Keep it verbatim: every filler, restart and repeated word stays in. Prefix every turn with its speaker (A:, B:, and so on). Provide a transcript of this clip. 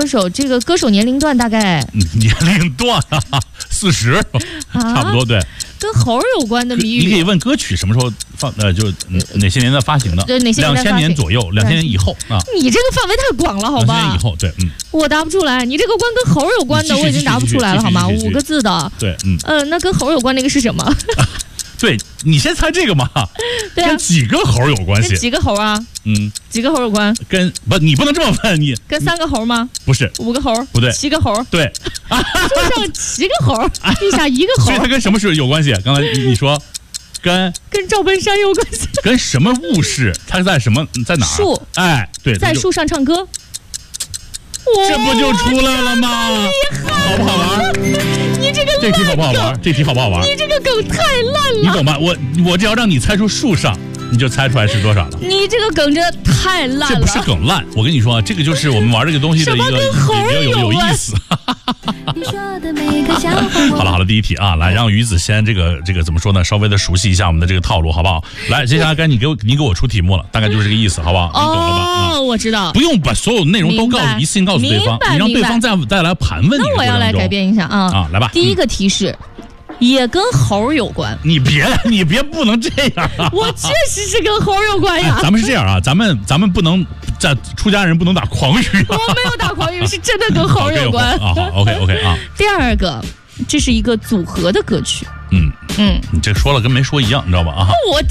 A: 手，这个歌手年龄段大概
B: 年龄段四十、啊，差不多对。
A: 跟猴有关的谜语，
B: 你可以问歌曲什么时候放，呃，就哪些年代发行的？
A: 对，哪些年代发行？
B: 两千年左右，两千年以后啊。
A: 你这个范围太广了，好吧？
B: 两千年以后，对，嗯。
A: 我答不出来，你这个关跟猴有关的，我已经答不出来了，好吗？五个字的。
B: 对，嗯。
A: 呃，那跟猴有关那个是什么？
B: 对，你先猜这个嘛。
A: 对啊。
B: 跟几个猴有关系？
A: 跟几个猴啊？
B: 嗯。
A: 几个猴有关？
B: 跟不，你不能这么问你。
A: 跟三个猴吗？
B: 不是。
A: 五个猴？
B: 不对。
A: 七个猴？
B: 对。
A: 树上七个猴，地下一个猴。
B: 所以它跟什么事有关系？刚才你说，跟
A: 跟赵本山有关系。
B: 跟什么物事？它在什么？在哪儿？
A: 树。
B: 哎，对。
A: 在树上唱歌。
B: 这不就出来了吗？好不好玩？
A: 你这个
B: 这题好不好玩？这题好不好玩？
A: 你这个梗太烂了。
B: 你懂吗？我我只要让你猜出树上，你就猜出来是多少了。
A: 你这个梗真的太烂了。
B: 这不是梗烂，我跟你说啊，这个就是我们玩这个东西的一个比较有有意思。好了好了，第一题啊，来让于子先这个这个怎么说呢？稍微的熟悉一下我们的这个套路，好不好？来，接下来该你给我你给我出题目了，大概就是这个意思，好不好？你懂了吧？
A: 哦，我知道，
B: 不用把所有内容都告诉一次性告诉对方，你让对方再再来盘问你。
A: 那我要来改变一下啊
B: 啊，来吧。
A: 第一个提示。也跟猴有关，
B: 你别你别不能这样啊！
A: 我确实是跟猴有关呀。
B: 哎、咱们是这样啊，咱们咱们不能在出家人不能打诳语、啊。
A: 我没有打诳语，是真的跟猴有关
B: 啊。好 ，OK OK 啊。
A: 第二个，这是一个组合的歌曲。
B: 嗯嗯，你这说了跟没说一样，你知道吧？啊，
A: 我。